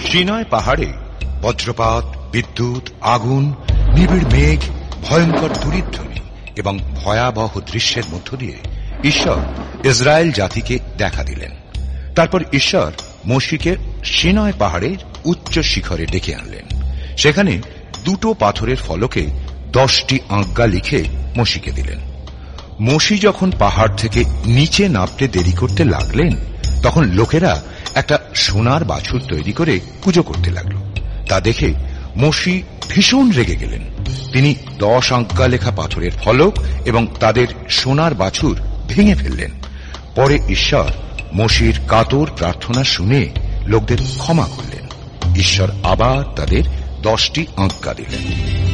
Sinai পাহাড়ে বজ্রপাত, বিদ্যুৎ, আগুন, নিবিড় মেঘ, ভয়ঙ্কর তুরিধ্বনি এবং ভয়াবহ দৃশ্যের মধ্য দিয়ে ঈশ্বর ইসরায়েল জাতিকে দেখা দিলেন। তারপর ঈশ্বর মোশিকে সিনাই পাহাড়ের উচ্চ শিখরে ডেকে আনলেন। সেখানে দুটো পাথরের ফলকে 10টি আজ্ঞা লিখে মোশিকে দিলেন। মোশি যখন পাহাড় থেকে নিচে নামতে দেরি করতে লাগলেন, তখন লোকেরা একটা সোনার বাছুর তৈরি করে পুজো করতে লাগল। তা দেখে মোশি ভীষণ রেগে গেলেন। তিনি 10 আজ্ঞা লেখা পাথরের ফলক এবং তাদের সোনার বাছুর ভেঙে ফেললেন। পরে ঈশ্বর মোশির কাতর প্রার্থনা শুনে লোকদের ক্ষমা করলেন। ঈশ্বর আবার তাদের 10টি আজ্ঞা দিলেন।